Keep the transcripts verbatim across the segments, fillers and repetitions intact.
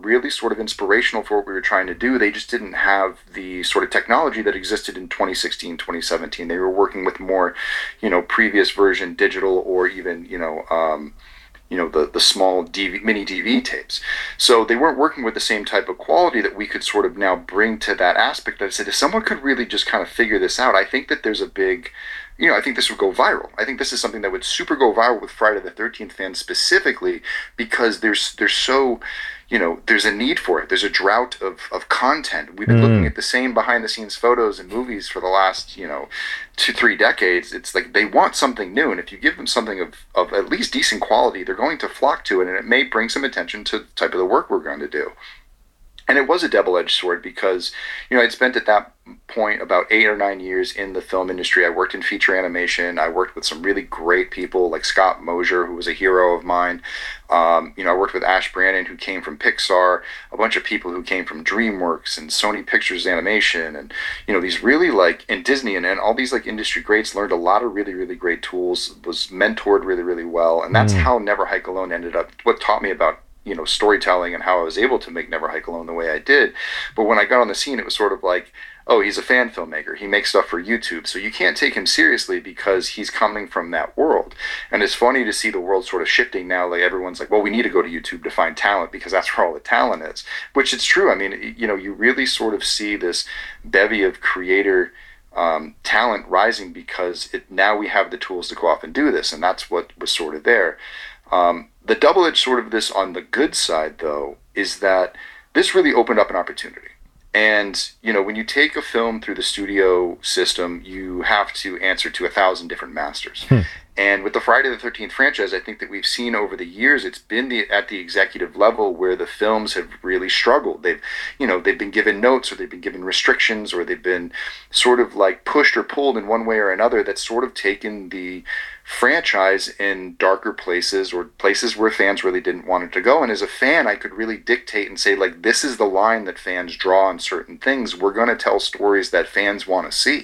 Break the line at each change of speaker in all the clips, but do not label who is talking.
really sort of inspirational for what we were trying to do. They just didn't have the sort of technology that existed in twenty sixteen, twenty seventeen. They were working with more, you know, previous version digital, or even, you know, um, you know, the, the small D V, mini D V tapes. So they weren't working with the same type of quality that we could sort of now bring to that aspect. I said, if someone could really just kind of figure this out, I think that there's a big, you know, I think this would go viral. I think this is something that would super go viral with Friday the thirteenth fans specifically, because there's there's so, you know, there's a need for it. There's a drought of, of content. We've been mm. looking at the same behind the scenes photos and movies for the last, you know, two, three decades. It's like they want something new. And if you give them something of, of at least decent quality, they're going to flock to it. And it may bring some attention to the type of the work we're going to do. And it was a double-edged sword because, you know, I'd spent at that point about eight or nine years in the film industry. I worked in feature animation. I worked with some really great people like Scott Mosier, who was a hero of mine. Um, you know, I worked with Ash Brannon, who came from Pixar, a bunch of people who came from DreamWorks and Sony Pictures Animation, and, you know, these really like, and Disney and, and all these like industry greats. Learned a lot of really, really great tools, was mentored really, really well. And that's mm. how Never Hike Alone ended up, what taught me about, you know, storytelling and how I was able to make Never Hike Alone the way I did. But when I got on the scene, it was sort of like, oh, he's a fan filmmaker. He makes stuff for YouTube. So you can't take him seriously because he's coming from that world. And it's funny to see the world sort of shifting now. Like everyone's like, well, we need to go to YouTube to find talent because that's where all the talent is, which it's true. I mean, you know, you really sort of see this bevy of creator um, talent rising because it, now we have the tools to go off and do this. And that's what was sort of there. Um, the double-edged sword of this on the good side, though, is that this really opened up an opportunity. And, you know, when you take a film through the studio system, you have to answer to a thousand different masters. Hmm. And with the Friday the thirteenth franchise, I think that we've seen over the years, it's been the, at the executive level where the films have really struggled. They've, you know, they've been given notes, or they've been given restrictions, or they've been sort of like pushed or pulled in one way or another that's sort of taken the franchise in darker places, or places where fans really didn't want it to go. And as a fan, I could really dictate and say, like, this is the line that fans draw on certain things. We're going to tell stories that fans want to see.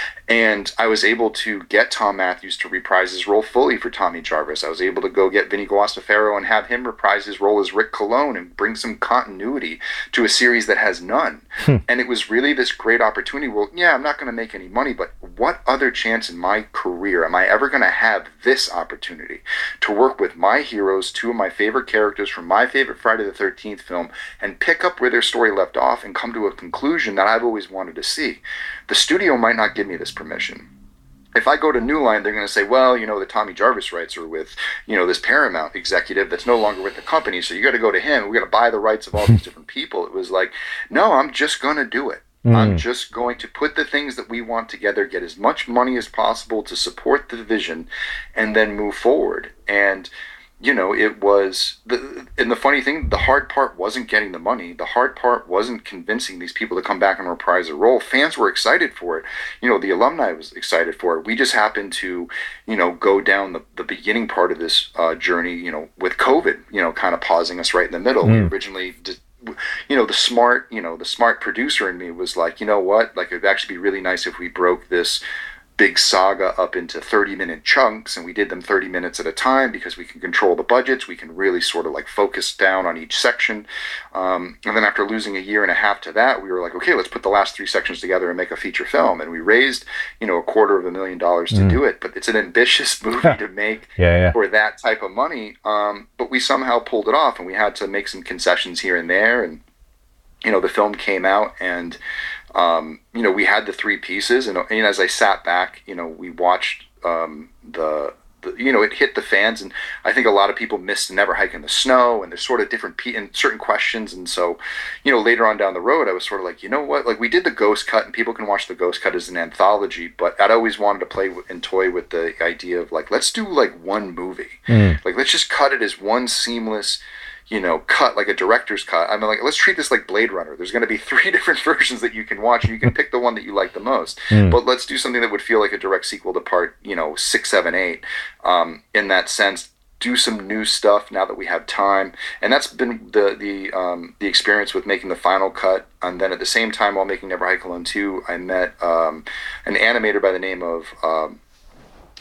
And I was able to get Tom Matthews to reprise his role fully for Tommy Jarvis. I was able to go get Vinny Guastafaro and have him reprise his role as Rick Colon and bring some continuity to a series that has none. Hmm. And it was really this great opportunity. Well, yeah, I'm not going to make any money, but what other chance in my career am I ever going to have this opportunity to work with my heroes, two of my favorite characters from my favorite Friday the thirteenth film, and pick up where their story left off and come to a conclusion that I've always wanted to see? The studio might not give me this permission. If I go to New Line, they're going to say, well, you know, the Tommy Jarvis rights are with, you know, this Paramount executive that's no longer with the company, so you got to go to him. We got to buy the rights of all these different people. It was like, no, I'm just going to do it. Mm. I'm just going to put the things that we want together, get as much money as possible to support the vision, and then move forward. And, you know, it was, the, and the funny thing, the hard part wasn't getting the money. The hard part wasn't convincing these people to come back and reprise a role. Fans were excited for it. You know, the alumni was excited for it. We just happened to, you know, go down the, the beginning part of this uh, journey, you know, with COVID, you know, kind of pausing us right in the middle. Mm. We originally did, you know, the smart, you know, the smart producer in me was like, you know what, like, it'd actually be really nice if we broke this big saga up into thirty minute chunks, and we did them thirty minutes at a time because we can control the budgets. We can really sort of like focus down on each section. Um, and then after losing a year and a half to that, we were like, okay, let's put the last three sections together and make a feature film. And we raised, you know, a quarter of a million dollars to mm. do it. But it's an ambitious movie to make
yeah, yeah.
for that type of money. Um, but we somehow pulled it off, and we had to make some concessions here and there. And, you know, the film came out, and Um, you know, we had the three pieces, and, and as I sat back, you know, we watched um, the, the, you know, it hit the fans, and I think a lot of people missed Never Hike in the Snow, and there's sort of different pe- and certain questions, and so, you know, later on down the road, I was sort of like, you know what, like, we did the Ghost Cut, and people can watch the Ghost Cut as an anthology, but I'd always wanted to play and toy with the idea of, like, let's do, like, one movie. Mm. Like, let's just cut it as one seamless, you know, cut, like a director's cut. I mean, like, let's treat this like Blade Runner. There's going to be three different versions that you can watch, and you can pick the one that you like the most. Mm. But let's do something that would feel like a direct sequel to part, you know, six, seven, eight. Um, in that sense, do some new stuff now that we have time. And that's been the the um, the experience with making the final cut. And then at the same time, while making Never Hike Alone two, I met um, an animator by the name of Um,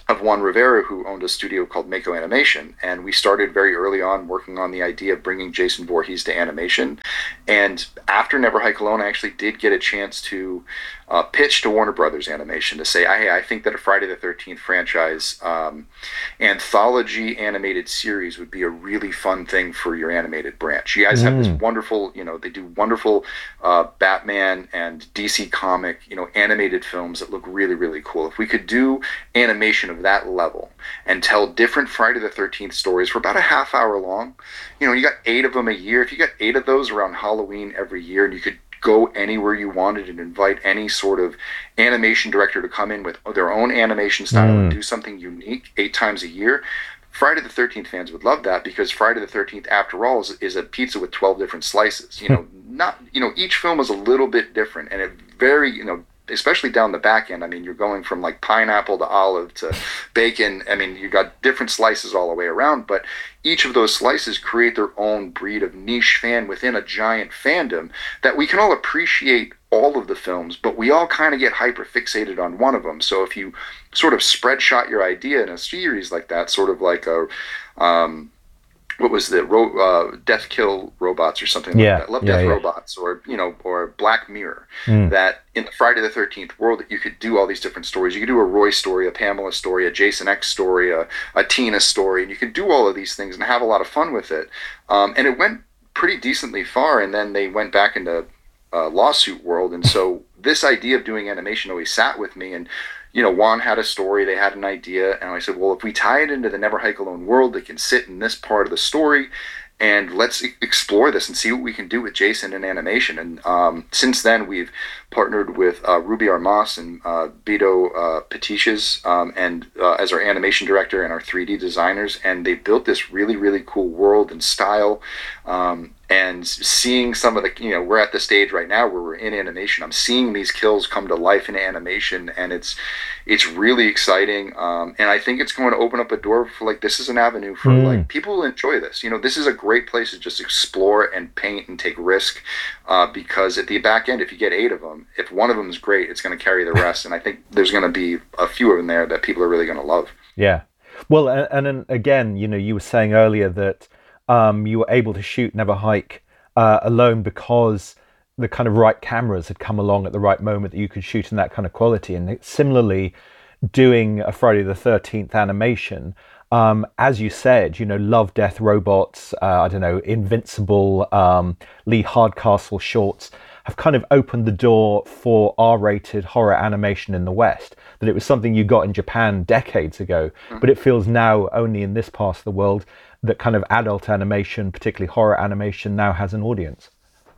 of Juan Rivera, who owned a studio called Mako Animation. And we started very early on working on the idea of bringing Jason Voorhees to animation. And after Never Hike Alone, I actually did get a chance to uh, pitch to Warner Brothers Animation to say, hey, I think that a Friday the thirteenth franchise um, anthology animated series would be a really fun thing for your animated branch. You guys mm. have this wonderful, you know, they do wonderful uh, Batman and D C comic, you know, animated films that look really, really cool. If we could do animation of that level and tell different Friday the thirteenth stories for about a half hour long, you know, you got eight of them a year. If you got eight of those around Halloween every year, and you could go anywhere you wanted and invite any sort of animation director to come in with their own animation style mm. and do something unique eight times a year, Friday the thirteenth fans would love that, because Friday the thirteenth, after all, is, is a pizza with twelve different slices. You know, not, you know, each film is a little bit different, and it very, you know, especially down the back end. I mean, you're going from like pineapple to olive to bacon. I mean, you got different slices all the way around, but each of those slices create their own breed of niche fan within a giant fandom that we can all appreciate all of the films, but we all kind of get hyper fixated on one of them. So if you sort of spread shot your idea in a series like that, sort of like a, um, what was the ro- uh, Death Kill Robots or something
yeah,
like that, Love
yeah,
Death
yeah.
Robots, or you know, or Black Mirror.
Mm.
That in the Friday the thirteenth world, that you could do all these different stories. You could do a Roy story, a Pamela story, a Jason X story, a, a Tina story, and you could do all of these things and have a lot of fun with it. Um, and it went pretty decently far, and then they went back into uh, lawsuit world, and so this idea of doing animation always sat with me. And you know, Juan had a story, they had an idea, and I said, well, if we tie it into the Never Hike Alone world, it can sit in this part of the story, and let's e- explore this and see what we can do with Jason in animation. And um, since then, we've partnered with uh, Ruby Armas and uh, Beto uh, Petiches um, and uh, as our animation director and our three D designers, and they built this really, really cool world and style. Um, and seeing some of the, you know, we're at the stage right now where we're in animation. I'm seeing these kills come to life in animation, and it's it's really exciting. Um, and I think it's going to open up a door for, like, this is an avenue for, mm. like, people will enjoy this. You know, this is a great place to just explore and paint and take risk, uh, because at the back end, if you get eight of them, if one of them is great, it's going to carry the rest. And I think there's going to be a few of them there that people are really going to love.
Yeah. Well, and, and then again, you know, you were saying earlier that Um, you were able to shoot Never Hike uh, Alone because the kind of right cameras had come along at the right moment that you could shoot in that kind of quality. And similarly, doing a Friday the thirteenth animation, um, as you said, you know, Love, Death, Robots, uh, I don't know, Invincible, um, Lee Hardcastle shorts have kind of opened the door for R-rated horror animation in the West. That it was something you got in Japan decades ago, but it feels now only in this part of the world that kind of adult animation, particularly horror animation, now has an audience.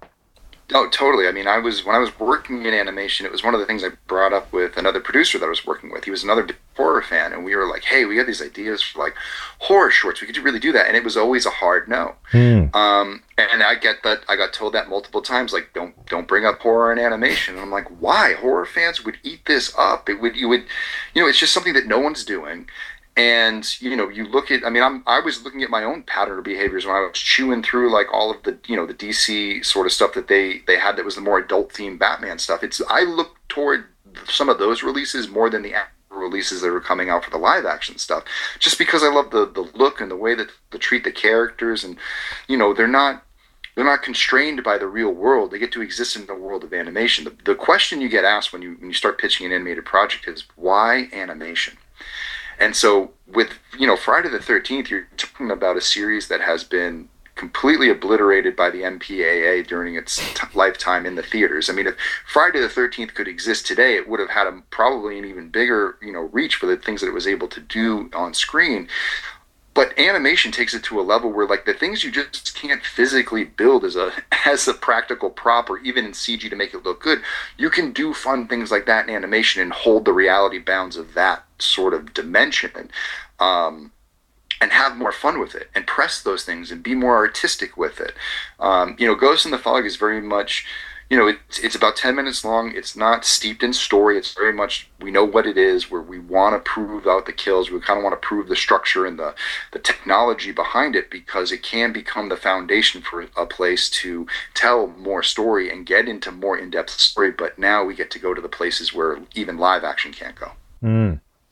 Oh, totally. I mean, I was when I was working in animation, it was one of the things I brought up with another producer that I was working with. He was another big horror fan, and we were like, "Hey, we got these ideas for like horror shorts. We could really do that." And it was always a hard no.
Mm.
Um, and I get that. I got told that multiple times, like, "Don't don't bring up horror in animation." And I'm like, "Why? Horror fans would eat this up. It would you would, you know, it's just something that no one's doing." And, you know, you look at, I mean, I'm, I was looking at my own pattern of behaviors when I was chewing through, like, all of the, you know, the D C sort of stuff that they, they had that was the more adult-themed Batman stuff. It's, I look toward some of those releases more than the releases that are coming out for the live-action stuff, just because I love the, the look and the way that they treat the characters. And, you know, they're not, they're not constrained by the real world. They get to exist in the world of animation. The, the question you get asked when you, when you start pitching an animated project is, why animation? And so with, you know, Friday the thirteenth, you're talking about a series that has been completely obliterated by the M P A A during its t- lifetime in the theaters. I mean, if Friday the thirteenth could exist today, it would have had a, probably an even bigger, you know, reach for the things that it was able to do on screen. But animation takes it to a level where, like, the things you just can't physically build as a as a practical prop or even in C G to make it look good, you can do fun things like that in animation and hold the reality bounds of that sort of dimension, and um, and have more fun with it and press those things and be more artistic with it. Um, you know, Ghost in the Fog is very much, you know, it's it's about ten minutes long. It's not steeped in story. It's very much, we know what it is, where we want to prove out the kills. We kind of want to prove the structure and the, the technology behind it, because it can become the foundation for a place to tell more story and get into more in-depth story. But now we get to go to the places where even live action can't go.
Mm.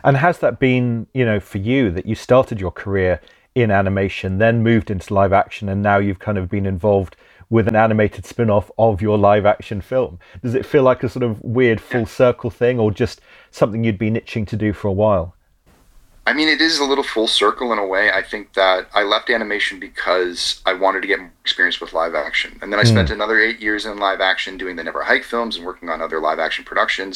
And has that been, you know, for you, that you started your career in animation, then moved into live action, and now you've kind of been involved with an animated spin-off of your live action film? Does it feel like a sort of weird full circle thing, or just something you'd been itching to do for a while?
I mean, it is a little full circle in a way. I think that I left animation because I wanted to get more experience with live action. And then I mm. spent another eight years in live action doing the Never Hike films and working on other live action productions.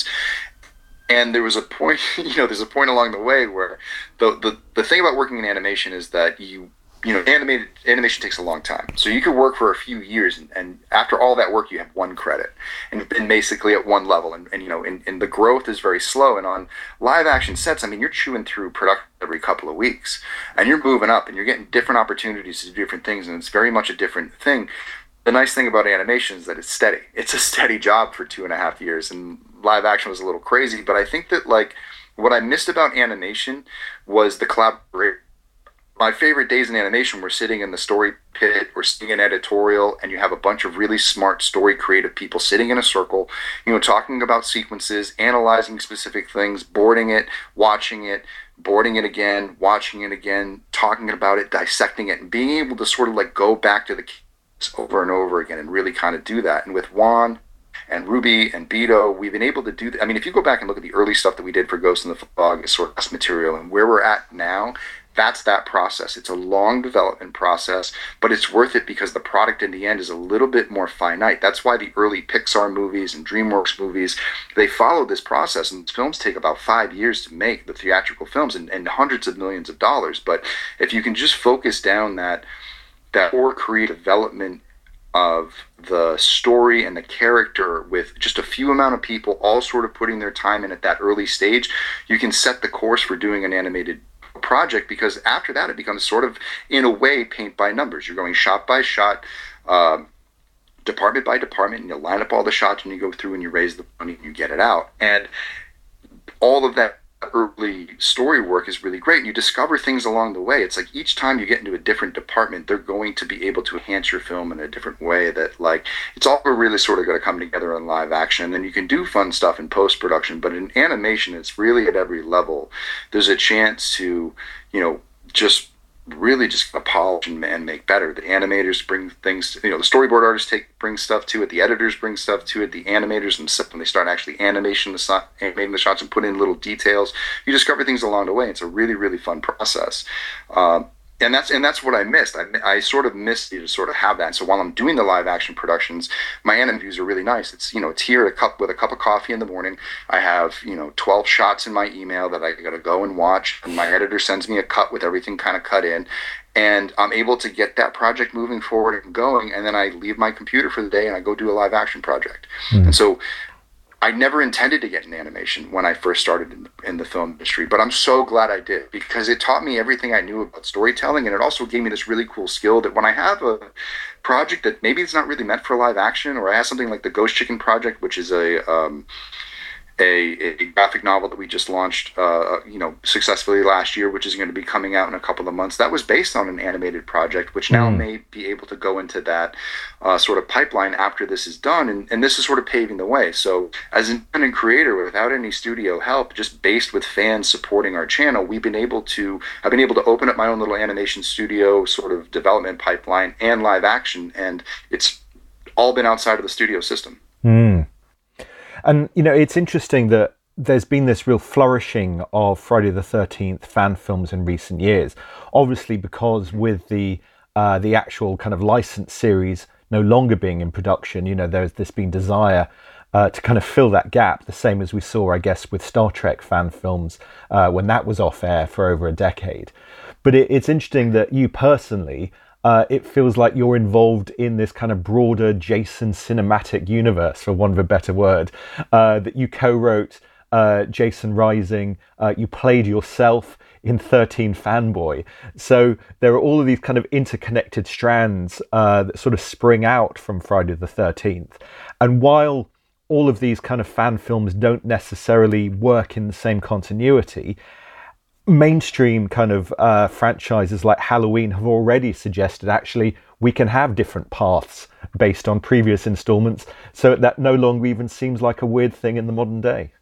And there was a point, you know, there's a point along the way where the, the, the thing about working in animation is that you, you know, animated animation takes a long time. So you could work for a few years, and, and after all that work, you have one credit, and you've been basically at one level. And, and you know, and, and the growth is very slow. And on live action sets, I mean, you're chewing through production every couple of weeks, and you're moving up, and you're getting different opportunities to do different things, and it's very much a different thing. The nice thing about animation is that it's steady. It's a steady job for two and a half years, and live action was a little crazy. But I think that, like, what I missed about animation was the collaboration. My favorite days in animation were sitting in the story pit or sitting in editorial, and you have a bunch of really smart story creative people sitting in a circle, you know, talking about sequences, analyzing specific things, boarding it, watching it, boarding it again, watching it again, talking about it, dissecting it, and being able to sort of like go back to the over and over again and really kind of do that. And with Juan and Ruby and Beto, we've been able to do that. I mean, if you go back and look at the early stuff that we did for Ghost in the Fog, source material, and where we're at now, that's that process. It's a long development process, but it's worth it because the product in the end is a little bit more finite. That's why the early Pixar movies and DreamWorks movies, they follow this process, and films take about five years to make, the theatrical films, and, and hundreds of millions of dollars. But if you can just focus down that that core creative development of the story and the character with just a few amount of people all sort of putting their time in at that early stage, you can set the course for doing an animated project, because after that it becomes sort of, in a way, paint by numbers. You're going shot by shot, uh, department by department, and you line up all the shots, and you go through and you raise the money and you get it out. And all of that early story work is really great. You discover things along the way. It's like each time you get into a different department, they're going to be able to enhance your film in a different way, that like it's all really sort of going to come together in live action. And then you can do fun stuff in post-production, but in animation, it's really at every level. There's a chance to, you know, just really just polish and, and make better. The animators bring things, you know, the storyboard artists take bring stuff to it, the editors bring stuff to it, the animators themselves, when they start actually animation the animating the shots and put in little details, you discover things along the way. It's a really, really fun process. Um, And that's and that's what I missed. I, I sort of missed you to sort of have that. So while I'm doing the live action productions, my interviews are really nice. It's, you know, it's here at a cup with a cup of coffee in the morning. I have, you know, twelve shots in my email that I got to go and watch, and my editor sends me a cut with everything kind of cut in, and I'm able to get that project moving forward and going. And then I leave my computer for the day and I go do a live action project. Mm. And so I never intended to get in animation when I first started in the, in the film industry, but I'm so glad I did, because it taught me everything I knew about storytelling, and it also gave me this really cool skill that when I have a project that maybe it's not really meant for live action, or I have something like the Ghost Chicken Project, which is a um, a, a graphic novel that we just launched, uh, you know, successfully last year, which is going to be coming out in a couple of months. That was based on an animated project, which now mm. may be able to go into that uh, sort of pipeline after this is done. And, and this is sort of paving the way. So as an independent creator, without any studio help, just based with fans supporting our channel, we've been able to, I've been able to open up my own little animation studio sort of development pipeline and live action. And it's all been outside of the studio system.
Mm. And, you know, it's interesting that there's been this real flourishing of Friday the thirteenth fan films in recent years. Obviously, because with the uh, the actual kind of licensed series no longer being in production, you know, there's this been desire uh, to kind of fill that gap, the same as we saw, I guess, with Star Trek fan films uh, when that was off air for over a decade. But it, it's interesting that you personally, Uh, it feels like you're involved in this kind of broader Jason cinematic universe, for want of a better word, uh, that you co-wrote uh, Jason Rising, uh, you played yourself in thirteen Fanboy. So there are all of these kind of interconnected strands uh, that sort of spring out from Friday the thirteenth. And while all of these kind of fan films don't necessarily work in the same continuity, mainstream kind of uh, franchises like Halloween have already suggested actually we can have different paths based on previous installments, so that no longer even seems like a weird thing in the modern day.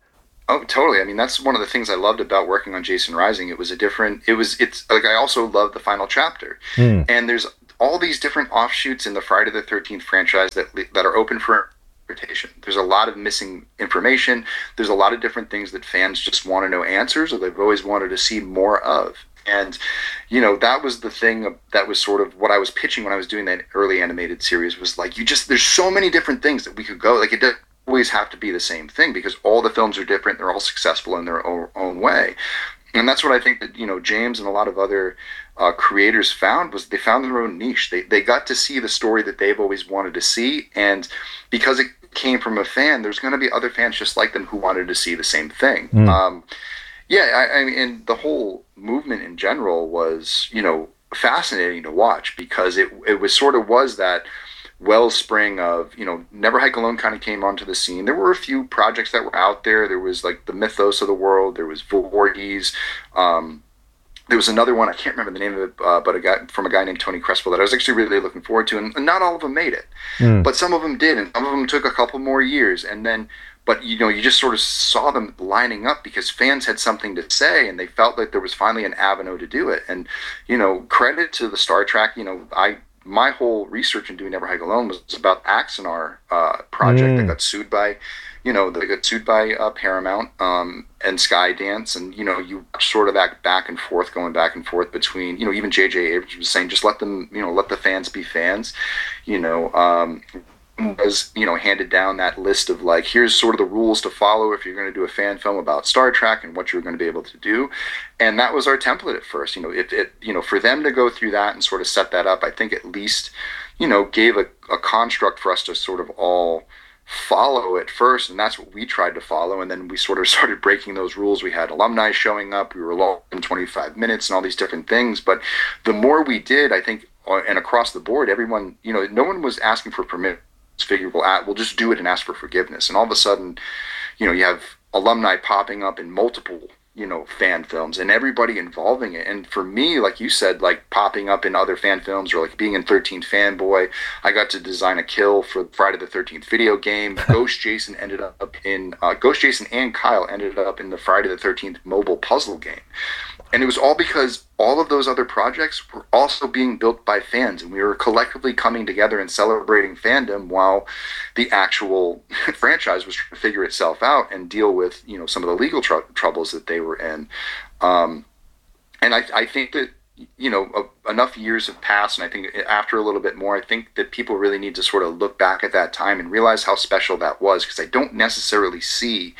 Oh, totally. I mean, that's one of the things I loved about working on Jason Rising. It was a different, it was, it's like, I also love the final chapter.
Mm.
And there's all these different offshoots in the Friday the thirteenth franchise that, that are open for interpretation. There's a lot of missing information. There's a lot of different things that fans just want to know answers or they've always wanted to see more of. And, you know, that was the thing that was sort of what I was pitching when I was doing that early animated series was like, you just, there's so many different things that we could go. Like, it doesn't always have to be the same thing because all the films are different. They're all successful in their own, own way. And that's what I think that, you know, James and a lot of other uh, creators found was they found their own niche. They, they got to see the story that they've always wanted to see. And because it came from a fan, there's going to be other fans just like them who wanted to see the same thing. Mm. Um, yeah, I, I mean, and the whole movement in general was, you know, fascinating to watch because it it was sort of was that wellspring of, you know, Never Hike Alone kind of came onto the scene. There were a few projects that were out there. There was like the Mythos of the World. There was Voorhees. Um, there was another one, I can't remember the name of it, uh, but a guy from a guy named Tony Crespo that I was actually really looking forward to. And, and not all of them made it, mm. but some of them did. And some of them took a couple more years. And then, but, you know, you just sort of saw them lining up because fans had something to say and they felt like there was finally an avenue to do it. And, you know, credit to the Star Trek, you know, I, my whole research in doing Never Hike Alone was about Axanar uh, project mm. that got sued by, you know, they got sued by uh, Paramount um, and Skydance, and you know, you sort of that back and forth, going back and forth between, you know, even J J Abrams was saying, just let them, you know, let the fans be fans, you know. Um, was, you know, handed down that list of like, here's sort of the rules to follow if you're going to do a fan film about Star Trek and what you're going to be able to do. And that was our template at first. You know, it, it you know, for them to go through that and sort of set that up, I think at least, you know, gave a, a construct for us to sort of all follow at first, and that's what we tried to follow. And then we sort of started breaking those rules. We had alumni showing up, we were long in twenty-five minutes and all these different things. But the more we did, I think, and across the board, everyone, you know, no one was asking for permission. Figure we'll, we'll just do it and ask for forgiveness. And all of a sudden, you know, you have alumni popping up in multiple, you know, fan films and everybody involving it. And for me, like you said, like popping up in other fan films or like being in thirteenth Fanboy, I got to design a kill for Friday the thirteenth video game. Ghost Jason ended up in, uh, Ghost Jason and Kyle ended up in the Friday the thirteenth mobile puzzle game. And it was all because all of those other projects were also being built by fans, and we were collectively coming together and celebrating fandom while the actual franchise was trying to figure itself out and deal with, you know, some of the legal tr- troubles that they were in. Um, and I, I think that, you know, a, enough years have passed, and I think after a little bit more, I think that people really need to sort of look back at that time and realize how special that was, because I don't necessarily see...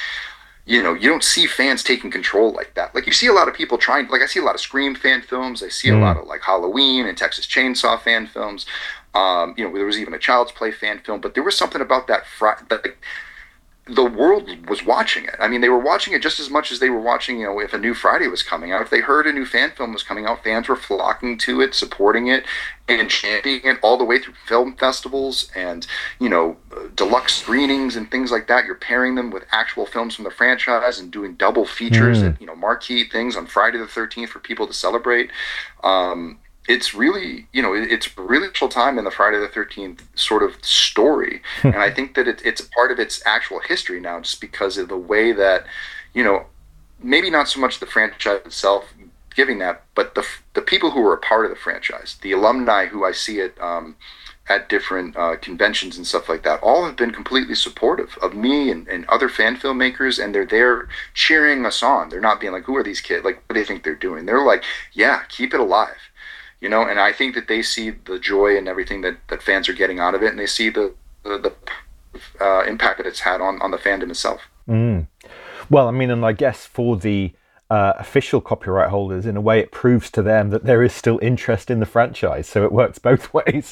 You know, you don't see fans taking control like that. Like, you see a lot of people trying, like, I see a lot of Scream fan films. I see mm. a lot of, like, Halloween and Texas Chainsaw fan films. Um, you know, there was even a Child's Play fan film. But there was something about that, fr- that like, the world was watching it. I mean, they were watching it just as much as they were watching, you know, if a new Friday was coming out. If they heard a new fan film was coming out, fans were flocking to it, supporting it, and championing it all the way through film festivals and, you know, deluxe screenings and things like that. You're pairing them with actual films from the franchise and doing double features mm. at, you know, marquee things on Friday the thirteenth for people to celebrate. Um, It's really, you know, it's a really special time in the Friday the thirteenth sort of story. And I think that it, it's a part of its actual history now, just because of the way that, you know, maybe not so much the franchise itself giving that, but the the people who were a part of the franchise, the alumni who I see it um, at different uh, conventions and stuff like that, all have been completely supportive of me and, and other fan filmmakers, and they're there cheering us on. They're not being like, who are these kids? Like, what do they think they're doing? They're like, yeah, keep it alive. You know, and I think that they see the joy and everything that, that fans are getting out of it, and they see the the, the uh, impact that it's had on, on the fandom itself.
Mm. Well, I mean, and I guess for the uh, official copyright holders, in a way, it proves to them that there is still interest in the franchise, so it works both ways.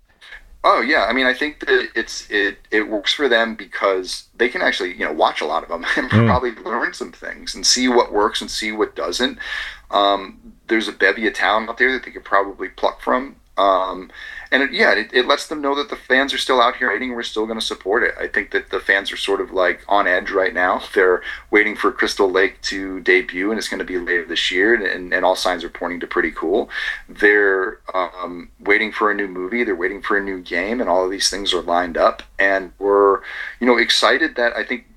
Oh yeah, I mean, I think that it's it it works for them because they can actually, you know, watch a lot of them and mm. probably learn some things and see what works and see what doesn't. Um, there's a bevy of talent out there that they could probably pluck from. Um, and it, yeah, it, it lets them know that the fans are still out here waiting. We're still going to support it. I think that the fans are sort of like on edge right now. They're waiting for Crystal Lake to debut, and it's going to be later this year. And, and all signs are pointing to pretty cool. They're um, waiting for a new movie. They're waiting for a new game, and all of these things are lined up. And we're, you know, excited that I think we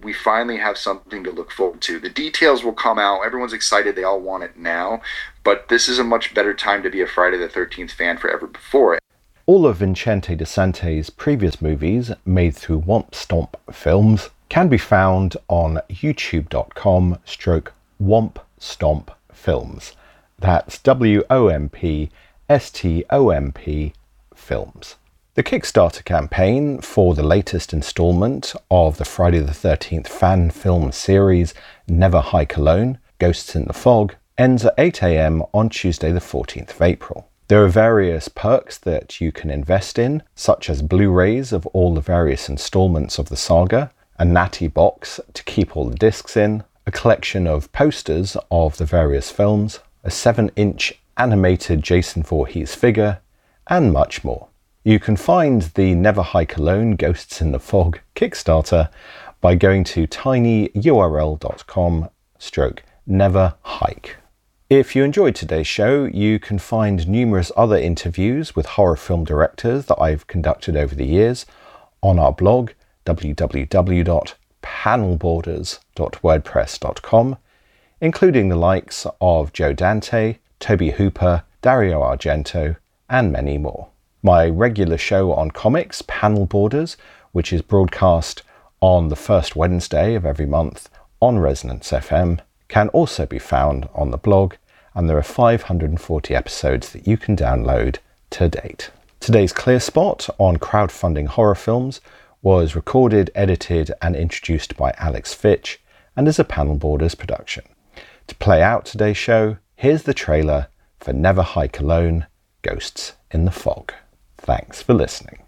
we finally have something to look forward to. The details will come out. Everyone's excited. They all want it now. But this is a much better time to be a Friday the thirteenth fan for ever before.
All of Vincente De Sante's previous movies, made through Womp Stomp Films, can be found on youtube.com stroke Womp Stomp Films. That's W O M P S T O M P Films. The Kickstarter campaign for the latest instalment of the Friday the thirteenth fan film series Never Hike Alone, Ghosts in the Fog, ends at eight a.m. on Tuesday the fourteenth of April. There are various perks that you can invest in, such as Blu-rays of all the various installments of the saga, a natty box to keep all the discs in, a collection of posters of the various films, a seven inch animated Jason Voorhees figure, and much more. You can find the Never Hike Alone Ghosts in the Fog Kickstarter by going to tinyurl.com stroke never hike. If you enjoyed today's show, you can find numerous other interviews with horror film directors that I've conducted over the years on our blog, w w w dot panel borders dot wordpress dot com, including the likes of Joe Dante, Toby Hooper, Dario Argento, and many more. My regular show on comics, Panel Borders, which is broadcast on the first Wednesday of every month on Resonance F M, can also be found on the blog, and there are five hundred forty episodes that you can download to date. Today's Clear Spot on crowdfunding horror films was recorded, edited, and introduced by Alex Fitch, and is a Panel Borders production. To play out today's show, here's the trailer for Never Hike Alone, Ghosts in the Fog. Thanks for listening.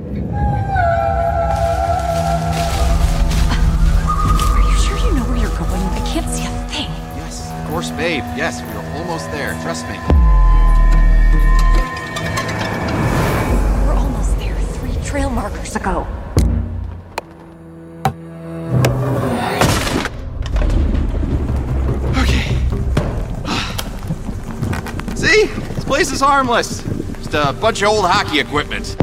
Are you sure you know where you're going? I can't see a thing.
Yes, of course, babe. Yes, we are almost there. Trust me.
We're almost there. Three trail markers ago.
Okay. See? This place is harmless. Just a bunch of old hockey equipment.